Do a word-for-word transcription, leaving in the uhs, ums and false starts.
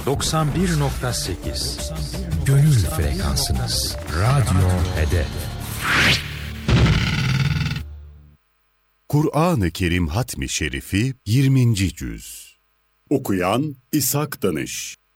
doksan bir nokta sekiz Gönül frekansınız. Radyo Hedef. Kur'an-ı Kerim Hatmi Şerifi yirminci cüz. Okuyan İshak Danış.